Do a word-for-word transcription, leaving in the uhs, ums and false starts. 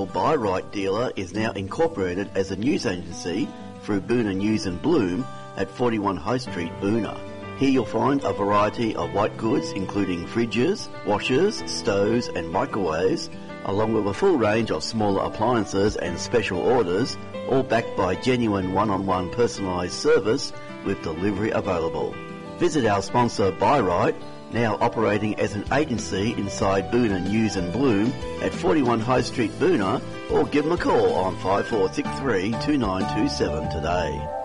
Buy Right dealer is now incorporated as a news agency through Boona News and Bloom at forty-one High Street, Boona. Here you'll find a variety of white goods including fridges, washers, stoves and microwaves, along with a full range of smaller appliances and special orders, all backed by genuine one-on-one personalised service with delivery available. Visit our sponsor Buy Right, now operating as an agency inside Boona News and Bloom at forty-one High Street, Boona, or give them a call on five four six three, two nine two seven today.